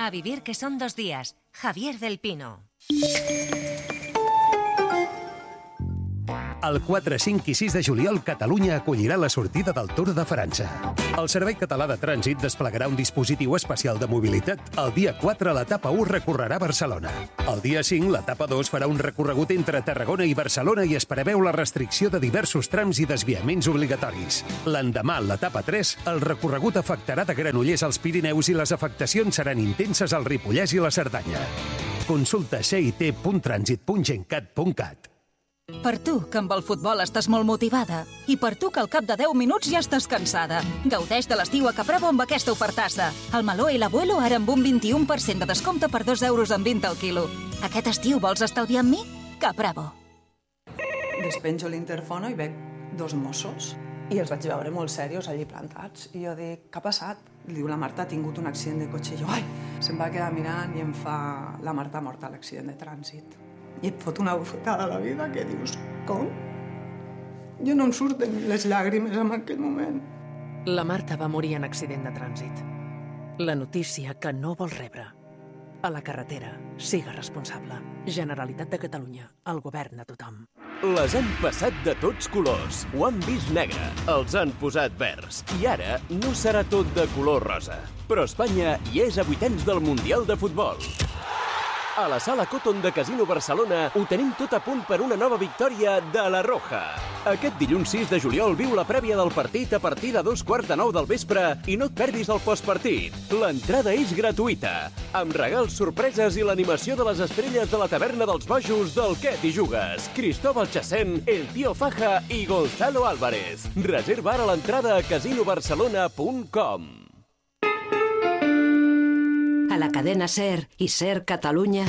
A vivir que son 2 días. Javier del Pino. El 4, 5 i 6 de juliol, Catalunya acollirà la sortida del Tour de França. El Servei Català de Trànsit desplegarà un dispositiu especial de mobilitat. El dia 4, l'etapa 1 recorrerà Barcelona. El dia 5, l'etapa 2 farà un recorregut entre Tarragona i Barcelona i es preveu la restricció de diversos trams i desviaments obligatoris. L'endemà, l'etapa 3, el recorregut afectarà de Granollers als Pirineus i les afectacions seran intenses al Ripollès i la Cerdanya. Consulta cit.transit.gencat.cat. Per tu, que amb el futbol estàs molt motivada. I per tu, que al cap de 10 minuts ja estàs cansada. Gaudeix de l'estiu a Caprabo amb aquesta ofertassa. El meló i l'abuelo ara amb un 21% de descompte per 2,20 euros al quilo. Aquest estiu vols estalviar amb mi? Caprabo. Despenjo l'interfono i veig 2 Mossos i els vaig veure molt serios allí plantats. I jo dic, què ha passat? Diu, la Marta ha tingut un accident de cotxe. I jo, ai! Se'm va quedar mirant i em fa, la Marta ha mort a l'accident de trànsit. I et fot una bufetada a la vida que dius, com? Jo no em surten les llàgrimes en aquell moment. La Marta va morir en accident de trànsit. La notícia que no vols rebre. A la carretera, siga responsable. Generalitat de Catalunya, el govern de tothom. Les han passat de tots colors. Ho han vist negre, els han posat verds. I ara no serà tot de color rosa. Però Espanya hi és a 8ens del Mundial de Futbol. A la Sala Cotton de Casino Barcelona ho tenim tot a punt per una nova victòria de la Roja. Aquest dilluns 6 de juliol viu la prèvia del partit a partir de 8:45 del vespre i no et perdis el postpartit. L'entrada és gratuïta, amb regals, sorpreses i l'animació de les estrelles de la taverna dels bojos del Què t'hi jugues, Cristóbal Chacén, El Tío Faja i Gonzalo Álvarez. Reserva ara l'entrada a casinobarcelona.com. A la cadena SER i SER Catalunya.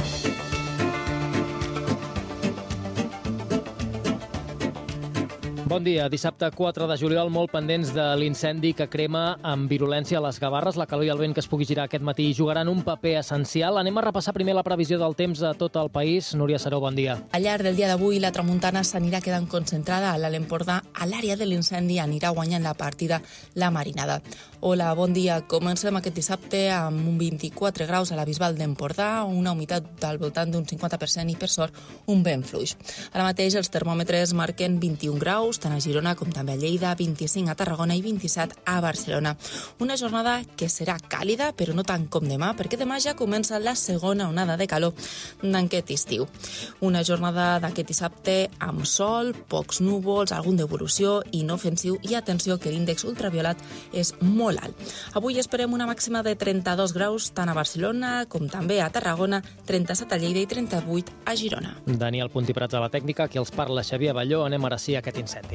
Bon dia. Dissabte 4 de juliol, molt pendents de l'incendi que crema amb virulència a les Gavarres. La calor i el vent que es pugui girar aquest matí jugaran un paper essencial. Anem a repassar primer la previsió del temps a tot el país. Núria Seró, bon dia. Al llarg del dia d'avui, la tramuntana s'anirà quedant concentrada a l'Alt Empordà. A l'àrea de l'incendi anirà guanyant la partida la marinada. Hola, bon dia. Comencem aquest dissabte amb un 24 graus a la Bisbal d'Empordà, una humitat al voltant d'un 50% i, per sort, un vent fluix. Ara mateix els termòmetres marquen 21 graus, tant a Girona com també a Lleida, 25 a Tarragona i 27 a Barcelona. Una jornada que serà càlida, però no tant com demà, perquè demà ja comença la segona onada de calor d'aquest estiu. Una jornada d'aquest dissabte amb sol, pocs núvols, algun devolució, inofensiu i atenció que l'índex ultraviolat és molt alt. Avui esperem una màxima de 32 graus tant a Barcelona com també a Tarragona, 37 a Lleida i 38 a Girona. Daniel Puntiprats a la tècnica, qui els parla Xavier Balló. Anem ara sí a aquest incendi.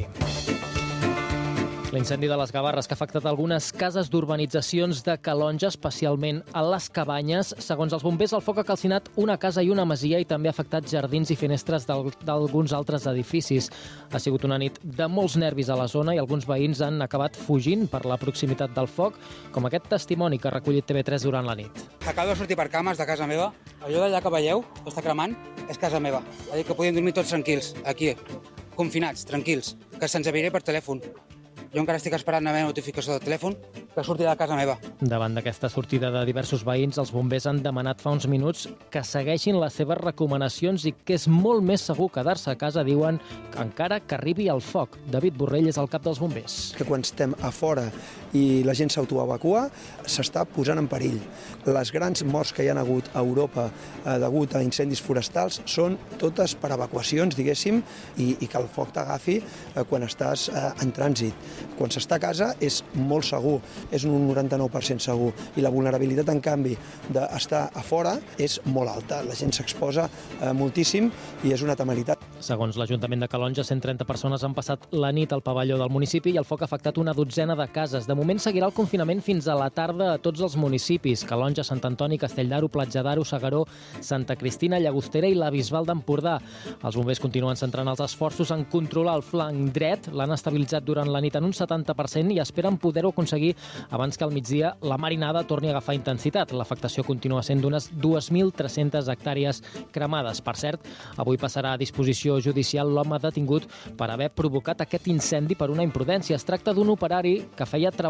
L'incendi de les Gavarres que ha afectat algunes cases d'urbanitzacions de Calonja, especialment a les Cabanyes. Segons els bombers, el foc ha calcinat una casa i una masia i també ha afectat jardins i finestres d'alguns altres edificis. Ha sigut una nit de molts nervis a la zona i alguns veïns han acabat fugint per la proximitat del foc, com aquest testimoni que ha recollit TV3 durant la nit. Acabo de sortir per cames de casa meva. Allò d'allà que veieu, que està cremant, és casa meva. Ha dit que podíem dormir tots tranquils, aquí, confinats, tranquils, que se'ns avisaré per telèfon. Jo encara estic esperant a veure notificació del telèfon que surti de casa meva. Davant d'aquesta sortida de diversos veïns, els bombers han demanat fa uns minuts que segueixin les seves recomanacions i que és molt més segur quedar-se a casa, diuen, que encara que arribi el foc. David Borrell és el cap dels bombers. Que quan estem a fora i la gent s'autoevacua, s'està posant en perill. Les grans morts que hi ha hagut a Europa degut a incendis forestals són totes per evacuacions, diguéssim, i que el foc t'agafi quan estàs en trànsit. Quan s'està a casa és molt segur, és un 99% segur, i la vulnerabilitat, en canvi, d'estar a fora és molt alta. La gent s'exposa moltíssim i és una temeritat. Segons l'Ajuntament de Calonja, 130 persones han passat la nit al pavelló del municipi i el foc ha afectat una dotzena de cases. De moment seguirà el confinament fins a la tarda a tots els municipis: Calonja, Sant Antoni, Castell d'Aro, Platja d'Aro, S'Agaró, Santa Cristina, Llagostera i la Bisbal d'Empordà. Els bombers continuen centrant els esforços en controlar el flanc dret. L'han estabilitzat durant la nit en un 70% i esperen poder-ho aconseguir abans que al migdia la marinada torni a agafar intensitat. L'afectació continua sent d'unes 2.300 hectàrees cremades. Per cert, avui passarà a disposició judicial l'home detingut per haver provocat aquest incendi per una imprudència. Es tracta d'un operari que feia treball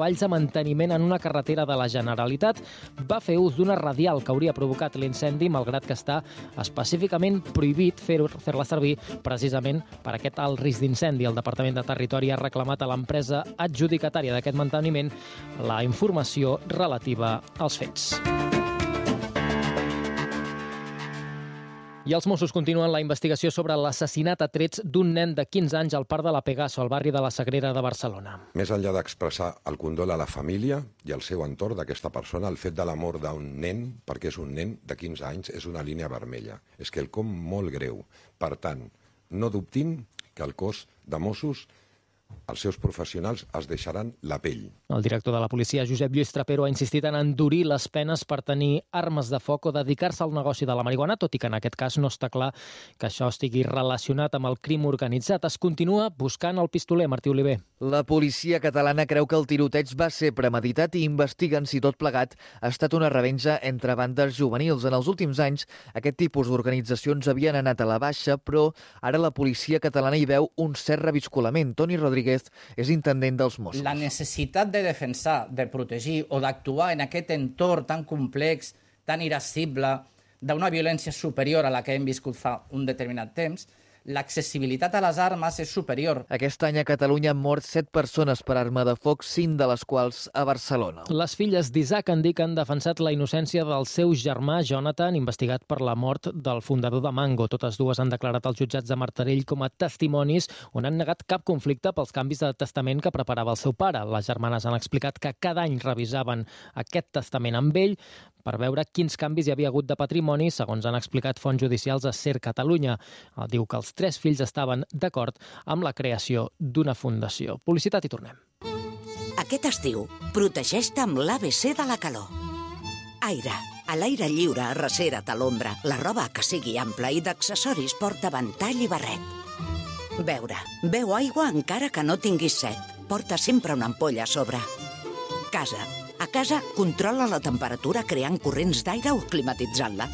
treballs de manteniment en una carretera de la Generalitat. Va fer ús d'una radial que hauria provocat l'incendi, malgrat que està específicament prohibit fer-la servir precisament per aquest alt risc d'incendi. El Departament de Territori ha reclamat a l'empresa adjudicatària d'aquest manteniment la informació relativa als fets. I els Mossos continuen la investigació sobre l'assassinat a trets d'un nen de 15 anys al Parc de la Pegaso, al barri de la Sagrera de Barcelona. Més enllà d'expressar el condol a la família i al seu entorn d'aquesta persona, el fet de la mort d'un nen, perquè és un nen de 15 anys, és una línia vermella. És quelcom molt greu. Per tant, no dubtin que el cos de Mossos, els seus professionals, es deixaran la pell. El director de la policia, Josep Lluís Trapero, ha insistit en endurir les penes per tenir armes de foc o dedicar-se al negoci de la marihuana, tot i que en aquest cas no està clar que això estigui relacionat amb el crim organitzat. Es continua buscant el pistoler, Martí Oliver. La policia catalana creu que el tiroteig va ser premeditat i investiguen si tot plegat ha estat una revenja entre bandes juvenils. En els últims anys, aquest tipus d'organitzacions havien anat a la baixa, però ara la policia catalana hi veu un cert reviscolament. Toni Rodríguez és intendent dels Mossos. La necessitat de defensar, de protegir o d'actuar en aquest entorn tan complex, tan irascible, d'una violència superior a la que hem viscut fa un determinat temps, l'accessibilitat a les armes és superior. Aquest any a Catalunya han mort 7 persones per arma de foc, 5 de les quals a Barcelona. Les filles d'Isaac Andic han defensat la innocència del seu germà Jonathan, investigat per la mort del fundador de Mango. Totes dues han declarat als jutjats de Martorell com a testimonis, on han negat cap conflicte pels canvis de testament que preparava el seu pare. Les germanes han explicat que cada any revisaven aquest testament amb ell per veure quins canvis hi havia hagut de patrimoni, segons han explicat fonts judicials a SER Catalunya. Diu que els 3 fills estaven d'acord amb la creació d'una fundació. Publicitat i tornem. Aquest estiu, protegeix-te amb l'ABC de la calor. Aire. A l'aire lliure, arrecera't a l'ombra. La roba que sigui ampla i d'accessoris porta ventall i barret. Beure. Beu aigua encara que no tinguis set. Porta sempre una ampolla a sobre. Casa. A casa, controla la temperatura creant corrents d'aire o climatitzant-la.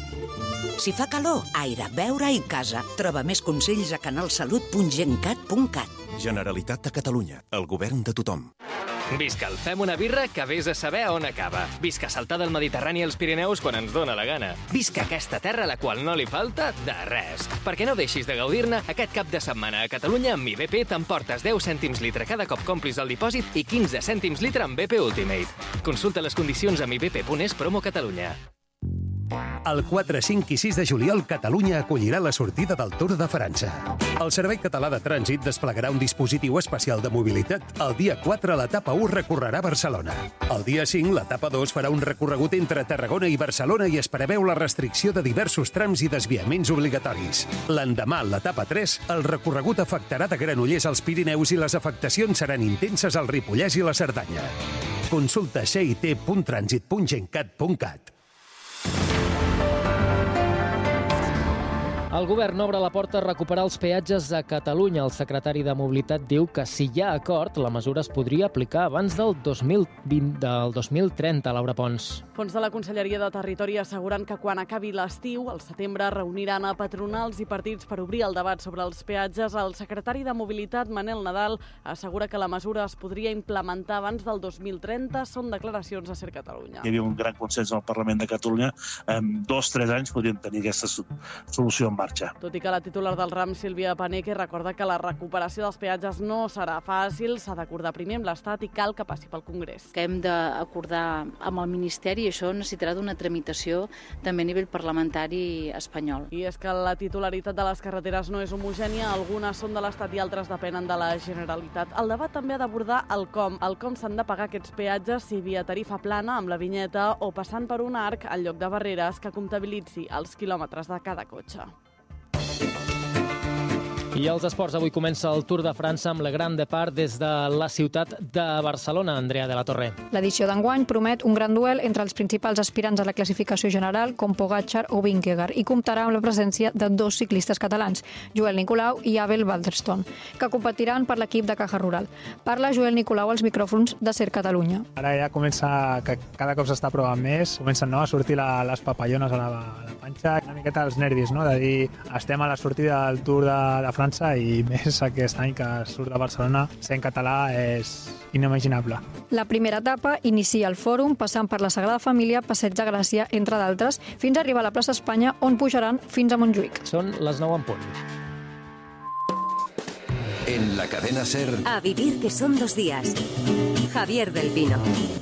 Si fa calor, aire, beure i casa. Troba més consells a canalsalut.gencat.cat. Generalitat de Catalunya, el govern de tothom. Visca el Fem una birra que vés a saber on acaba. Visca saltar del Mediterrani als Pirineus quan ens dóna la gana. Visca aquesta terra a la qual no li falta de res. Perquè no deixis de gaudir-ne, aquest cap de setmana a Catalunya amb IBP t'emportes 10 cèntims litre cada cop complis el dipòsit i 15 cèntims litre amb BP Ultimate. Consulta les condicions amb ibp.es promo Catalunya. El 4, 5 i 6 de juliol, Catalunya acollirà la sortida del Tour de França. El Servei Català de Trànsit desplegarà un dispositiu especial de mobilitat. El dia 4, l'etapa 1 recorrerà Barcelona. El dia 5, l'etapa 2 farà un recorregut entre Tarragona i Barcelona i es preveu la restricció de diversos trams i desviaments obligatoris. L'endemà, l'etapa 3, el recorregut afectarà de Granollers als Pirineus i les afectacions seran intenses al Ripollès i la Cerdanya. Consulta cit.transit.gencat.cat. El govern obre la porta a recuperar els peatges a Catalunya. El secretari de Mobilitat diu que si hi ha acord, la mesura es podria aplicar abans del 2030, Laura Pons. Fons de la Conselleria de Territori asseguren que quan acabi l'estiu, al setembre, reuniran a patronals i partits per obrir el debat sobre els peatges. El secretari de Mobilitat, Manel Nadal, assegura que la mesura es podria implementar abans del 2030. Són declaracions a SER Catalunya. Hi havia un gran consens al Parlament de Catalunya. En 2-3 anys podríem tenir aquesta solució en marxa. Tot i que la titular del RAM, Sílvia Paneque, recorda que la recuperació dels peatges no serà fàcil, s'ha d'acordar primer amb l'Estat i cal que passi pel Congrés. Que hem d'acordar amb el Ministeri i això necessitarà d'una tramitació també a nivell parlamentari espanyol. I és que la titularitat de les carreteres no és homogènia, algunes són de l'Estat i altres depenen de la Generalitat. El debat també ha d'abordar el com s'han de pagar aquests peatges, si via tarifa plana amb la vinyeta o passant per un arc al lloc de barreres que comptabilitzi els quilòmetres de cada cotxe. I els esports. Avui comença el Tour de França amb la Grand Depart des de la ciutat de Barcelona. Andrea de la Torre. L'edició d'enguany promet un gran duel entre els principals aspirants a la classificació general, com Pogačar o Vingegaard, i comptarà amb la presència de 2 ciclistes catalans, Joel Nicolau i Abel Walterstone, que competiran per l'equip de Caja Rural. Parla Joel Nicolau als micròfons de SER Catalunya. Ara ja comença, que cada cop s'està provant més, comencen a sortir les papallones a la panxa, una miqueta els nervis, no? De dir, estem a la sortida del Tour de França i més aquest any que surt de Barcelona, ser en català és inimaginable. La primera etapa inicia el fòrum passant per la Sagrada Família, Passeig de Gràcia, entre d'altres, fins a arribar a la plaça Espanya, on pujaran fins a Montjuïc. Són les 9 en punt. En la cadena SER... A vivir que son 2 días. Javier del Pino.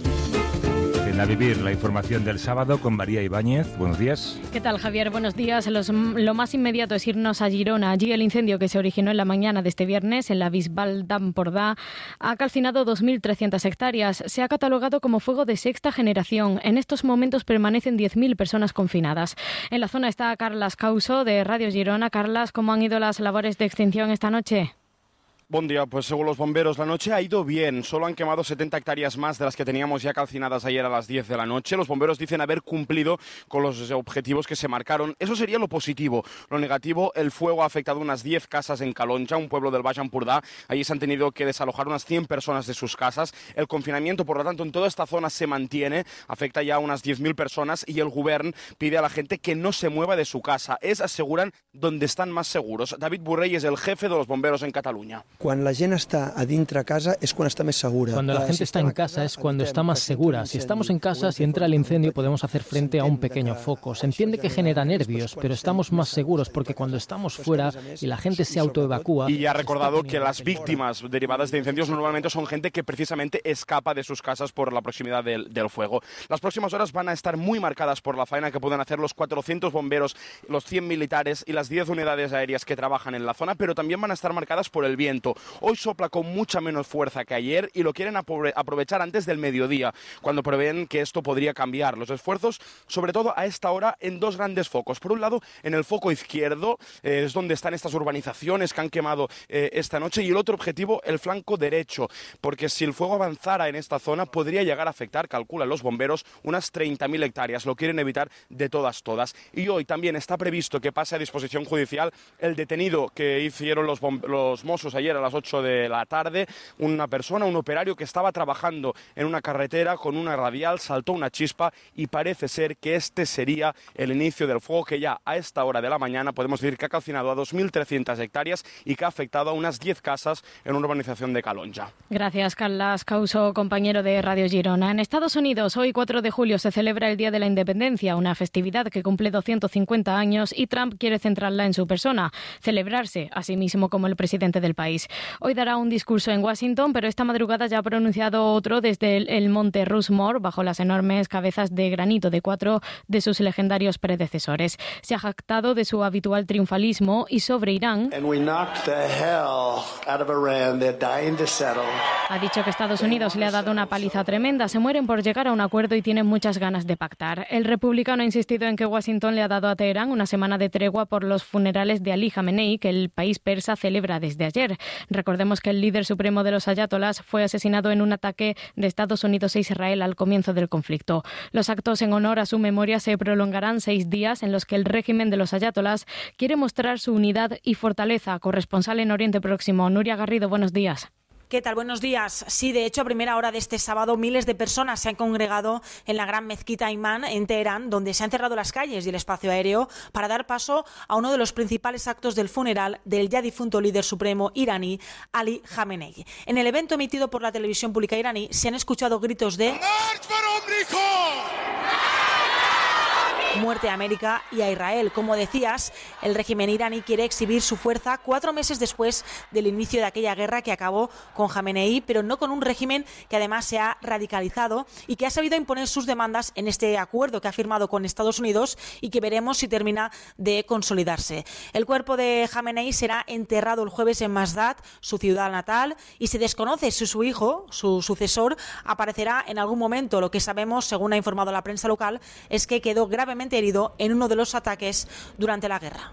En A Vivir, la información del sábado con María Ibáñez. Buenos días. ¿Qué tal, Javier? Buenos días. Lo más inmediato es irnos a Girona. Allí el incendio que se originó en la mañana de este viernes en la Bisbal d'Empordà ha calcinado 2.300 hectáreas. Se ha catalogado como fuego de 6ª generación. En estos momentos permanecen 10.000 personas confinadas. En la zona está Carlas Causo, de Radio Girona. Carlas, ¿cómo han ido las labores de extinción esta noche? Buen día, pues según los bomberos la noche ha ido bien, solo han quemado 70 hectáreas más de las que teníamos ya calcinadas ayer a las 10 de la noche. Los bomberos dicen haber cumplido con los objetivos que se marcaron. Eso sería lo positivo. Lo negativo, el fuego ha afectado unas 10 casas en Calonja, un pueblo del Baix Empordà. Allí se han tenido que desalojar unas 100 personas de sus casas. El confinamiento, por lo tanto, en toda esta zona se mantiene, afecta ya a unas 10.000 personas y el govern pide a la gente que no se mueva de su casa. Es, aseguran, donde están más seguros. David Borrell es el jefe de los bomberos en Cataluña. Quan la gent està a dintre casa és quan està més segura. Cuando la gente está en casa es cuando está más segura. Si estamos en casa, si entra el incendio, podemos hacer frente a un pequeño foco. Se entiende que genera nervios, pero estamos más seguros porque cuando estamos fuera y la gente se autoevacúa... Y ha recordado que las víctimas derivadas de incendios normalmente son gente que precisamente escapa de sus casas por la proximidad del fuego. Las próximas horas van a estar muy marcadas por la faena que pueden hacer los 400 bomberos, los 100 militares y las 10 unidades aéreas que trabajan en la zona, pero también van a estar marcadas por el viento. Hoy sopla con mucha menos fuerza que ayer y lo quieren aprovechar antes del mediodía, cuando prevén que esto podría cambiar. Los esfuerzos, sobre todo a esta hora, en 2 grandes focos. Por un lado, en el foco izquierdo, es donde están estas urbanizaciones que han quemado esta noche, y el otro objetivo, el flanco derecho, porque si el fuego avanzara en esta zona, podría llegar a afectar, calculan los bomberos, unas 30.000 hectáreas. Lo quieren evitar de todas. Y hoy también está previsto que pase a disposición judicial el detenido que hicieron los Mossos ayer a las 8 de la tarde, una persona, un operario que estaba trabajando en una carretera con una radial, saltó una chispa y parece ser que este sería el inicio del fuego que ya a esta hora de la mañana podemos decir que ha calcinado a 2.300 hectáreas y que ha afectado a unas 10 casas en una urbanización de Calonja. Gracias, Carlas Causo, compañero de Radio Girona. En Estados Unidos, hoy 4 de julio se celebra el Día de la Independencia, una festividad que cumple 250 años y Trump quiere centrarla en su persona, celebrarse a sí mismo como el presidente del país. Hoy dará un discurso en Washington, pero esta madrugada ya ha pronunciado otro desde el monte Rushmore, bajo las enormes cabezas de granito de 4 de sus legendarios predecesores. Se ha jactado de su habitual triunfalismo y sobre Irán ha dicho que Estados Unidos le ha dado una paliza tremenda, se mueren por llegar a un acuerdo y tienen muchas ganas de pactar. El republicano ha insistido en que Washington le ha dado a Teherán una semana de tregua por los funerales de Ali Khamenei, que el país persa celebra desde ayer. Recordemos que el líder supremo de los ayatolás fue asesinado en un ataque de Estados Unidos e Israel al comienzo del conflicto. Los actos en honor a su memoria se prolongarán 6 días en los que el régimen de los ayatolás quiere mostrar su unidad y fortaleza. Corresponsal en Oriente Próximo, Nuria Garrido, buenos días. ¿Qué tal? Buenos días. Sí, de hecho, a primera hora de este sábado, miles de personas se han congregado en la gran mezquita Imán en Teherán, donde se han cerrado las calles y el espacio aéreo para dar paso a uno de los principales actos del funeral del ya difunto líder supremo iraní, Ali Khamenei. En el evento emitido por la televisión pública iraní se han escuchado gritos de muerte a América y a Israel. Como decías, el régimen iraní quiere exhibir su fuerza 4 meses después del inicio de aquella guerra que acabó con Khamenei, pero no con un régimen que además se ha radicalizado y que ha sabido imponer sus demandas en este acuerdo que ha firmado con Estados Unidos y que veremos si termina de consolidarse. El cuerpo de Khamenei será enterrado el jueves en Masdad, su ciudad natal, y se desconoce si su hijo, su sucesor, aparecerá en algún momento. Lo que sabemos, según ha informado la prensa local, es que quedó gravemente herido en uno de los ataques durante la guerra.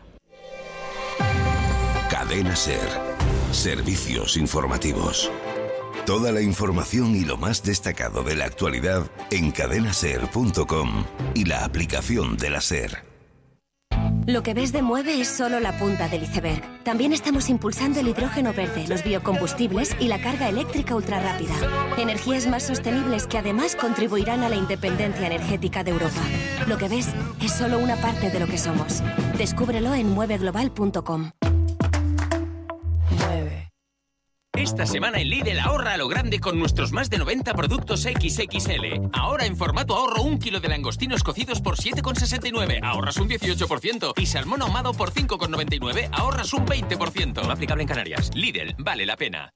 Cadena SER. Servicios informativos. Toda la información y lo más destacado de la actualidad en cadenaser.com y la aplicación de la SER. Lo que ves de Mueve es solo la punta del iceberg. También estamos impulsando el hidrógeno verde, los biocombustibles y la carga eléctrica ultrarrápida. Energías más sostenibles que además contribuirán a la independencia energética de Europa. Lo que ves es solo una parte de lo que somos. Descúbrelo en mueveglobal.com. Esta semana en Lidl ahorra a lo grande con nuestros más de 90 productos XXL. Ahora en formato ahorro 1 kilo de langostinos cocidos por 7,69, ahorras un 18%. Y salmón ahumado por 5,99, ahorras un 20%. No aplicable en Canarias. Lidl, vale la pena.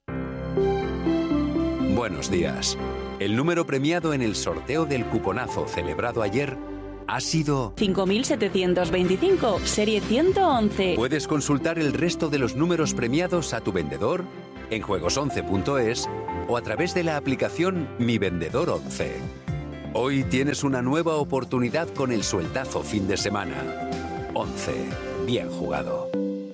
Buenos días. El número premiado en el sorteo del cuponazo celebrado ayer ha sido 5.725, serie 111. Puedes consultar el resto de los números premiados a tu vendedor en juegos11.es o a través de la aplicación Mi Vendedor 11. Hoy tienes una nueva oportunidad con el sueltazo fin de semana. 11. Bien jugado.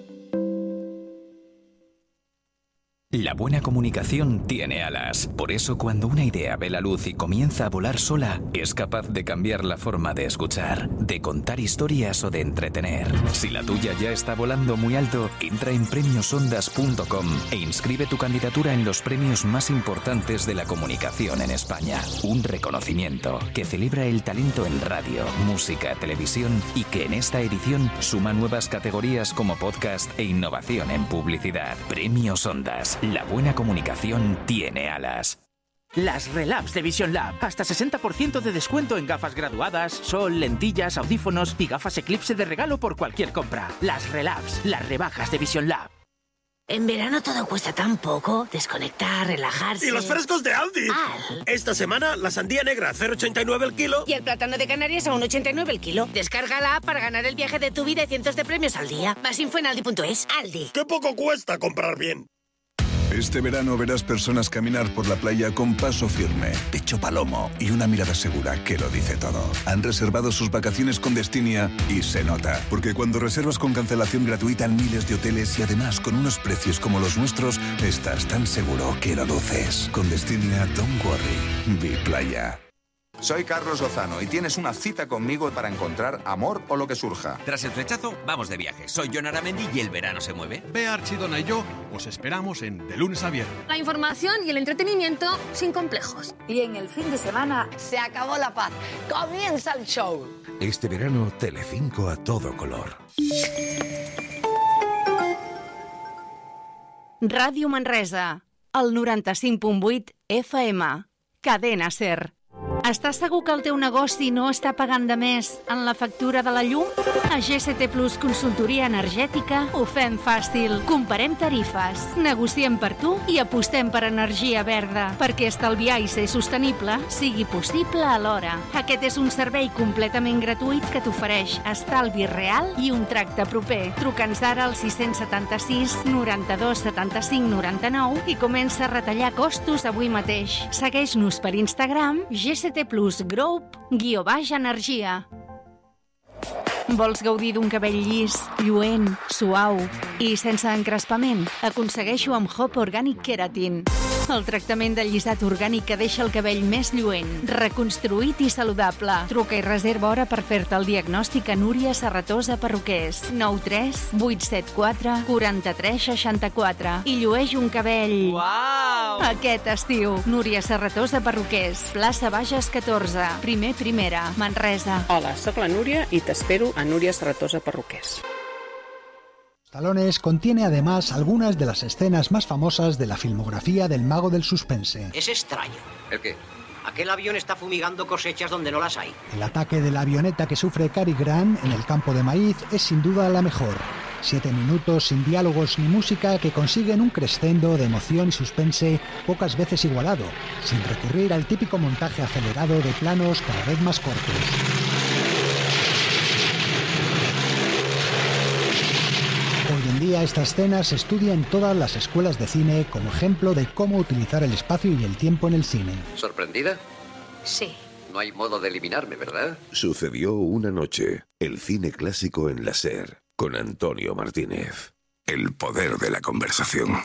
La buena comunicación tiene alas. Por eso, cuando una idea ve la luz y comienza a volar sola, es capaz de cambiar la forma de escuchar, de contar historias o de entretener. Si la tuya ya está volando muy alto, entra en premiosondas.com e inscribe tu candidatura en los premios más importantes de la comunicación en España. Un reconocimiento que celebra el talento en radio, música, televisión y que en esta edición suma nuevas categorías como podcast e innovación en publicidad. Premios Ondas. La buena comunicación tiene alas. Las Relabs de Vision Lab. Hasta 60% de descuento en gafas graduadas, sol, lentillas, audífonos y gafas Eclipse de regalo por cualquier compra. Las Relabs, las rebajas de Vision Lab. En verano todo cuesta tan poco. Desconectar, relajarse. ¡Y los frescos de Aldi! Esta semana, la sandía negra a 0,89 el kilo. Y el plátano de Canarias a 1,89 el kilo. Descarga la app para ganar el viaje de tu vida y cientos de premios al día. Más info en aldi.es. Aldi. ¡Qué poco cuesta comprar bien! Este verano verás personas caminar por la playa con paso firme, pecho palomo y una mirada segura que lo dice todo. Han reservado sus vacaciones con Destinia y se nota. Porque cuando reservas con cancelación gratuita en miles de hoteles y además con unos precios como los nuestros, estás tan seguro que lo luces. Con Destinia, don't worry. Be playa. Soy Carlos Lozano y tienes una cita conmigo para encontrar amor o lo que surja. Tras el flechazo, vamos de viaje. Soy Jon Aramendi y el verano se mueve. Bea Archidona y yo os esperamos en De Lunes a Viernes. La información y el entretenimiento sin complejos. Y en el fin de semana se acabó la paz. Comienza el show. Este verano, Telecinco a todo color. Ràdio Manresa, el 95.8 FM. Cadena SER. Estàs segur que el teu negoci no està pagant de més en la factura de la llum? A GST Plus Consultoria Energètica ho fem fàcil. Comparem tarifes, negociem per tu i apostem per energia verda, perquè estalviar i ser sostenible sigui possible alhora. Aquest és un servei completament gratuït que t'ofereix estalvi real i un tracte proper. Truca'ns ara al 676 92 75 99 i comença a retallar costos avui mateix. Segueix-nos per Instagram, GST Plus Group, _energia. Vols gaudir d'un cabell llis, lluent, suau i sense encrespament? Aconsegueixo amb Hop Organic Keratin. El tractament de llisat orgànic que deixa el cabell més lluent, reconstruït i saludable. Truca i reserva hora per fer-te el diagnòstic a Núria Serratosa Perruquers. 93 874 43 64. I llueix un cabell... Uau! Aquest estiu. Núria Serratosa Perruquers. Plaça Bages 14. Primera. Manresa. Hola, sóc la Núria i t'espero a Núria Serratosa Perruquers. Talones contiene además algunas de las escenas más famosas de la filmografía del mago del suspense. Es extraño. ¿El qué? Aquel avión está fumigando cosechas donde no las hay. El ataque de la avioneta que sufre Cary Grant en el campo de maíz es sin duda la mejor. 7 minutos sin diálogos ni música que consiguen un crescendo de emoción y suspense pocas veces igualado, sin recurrir al típico montaje acelerado de planos cada vez más cortos. Hoy en día esta escena se estudia en todas las escuelas de cine como ejemplo de cómo utilizar el espacio y el tiempo en el cine. ¿Sorprendida? Sí. No hay modo de eliminarme, ¿verdad? Sucedió una noche. El cine clásico en la SER. Con Antonio Martínez. El poder de la conversación.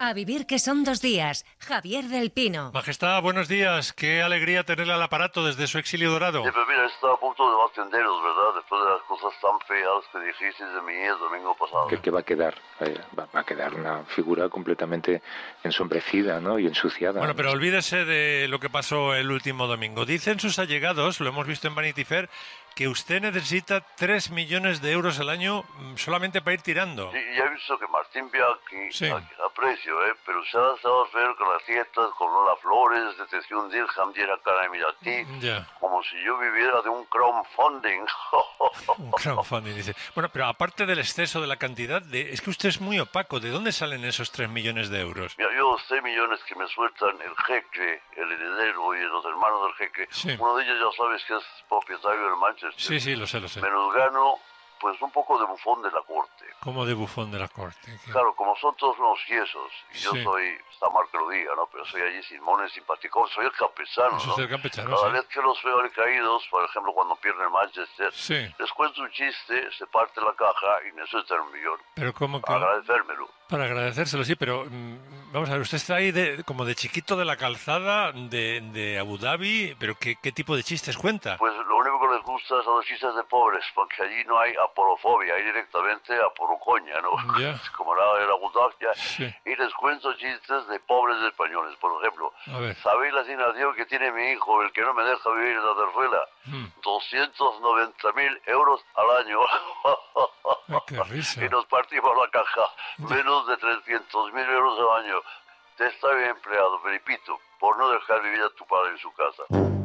A vivir que son 2 días. Javier del Pino. Majestad, buenos días. Qué alegría tenerle al aparato desde su exilio dorado. Sí, pero mira, está a punto de no atenderos, ¿verdad? Después de las cosas tan feas que dijisteis de mí el domingo pasado. ¿Qué va a quedar? Va a quedar una figura completamente ensombrecida, ¿no? Y ensuciada. Bueno, pero olvídese de lo que pasó el último domingo. Dicen sus allegados, lo hemos visto en Vanity Fair, que usted necesita 3 millones de euros al año solamente para ir tirando. Sí, ya he visto que Martín Bianchi, sí, aprecio, pero se ha estado a ver con las dietas, con Lola Flores, desde un dirham de la cara de Miratí, como si yo viviera de un crowdfunding. Un crowdfunding, dice. Bueno, pero aparte del exceso de la cantidad, es que usted es muy opaco. ¿De dónde salen esos 3 millones de euros? Mira, yo 6 millones que me sueltan el jeque, el heredero y los hermanos del jeque. Sí. Uno de ellos ya sabes que es propietario del Manchester. Sí, lo sé. Me los gano, pues, un poco de bufón de la corte. ¿Cómo de bufón de la corte? Claro, como son todos unos yesos, y yo soy, está mal que lo diga, ¿no? Pero soy allí Simón, simpático, soy el campesano, ¿no? El campesano, Cada vez que los veo caídos, por ejemplo, cuando pierden el Manchester, les cuento un chiste, se parte la caja y necesitan 1 millón. ¿Pero cómo que? Para agradecérmelo. Para agradecérselo, sí, pero vamos a ver, usted está ahí como de chiquito de la calzada de Abu Dhabi, pero ¿qué tipo de chistes cuenta? Pues lo único que les gusta son los chistes de pobres, porque allí no hay aporofobia, hay directamente aporocoña, ¿no? Como era Abu Dhabi, y les cuento chistes de pobres españoles. Por ejemplo, ¿sabéis la asignación que tiene mi hijo, el que no me deja vivir en la terzuela? 290.000 euros al año. ¡Qué risa! Y nos partimos la caja, menos de 300.000 euros al año. Te está bien empleado, Felipito, por no dejar vivir a tu padre en su casa.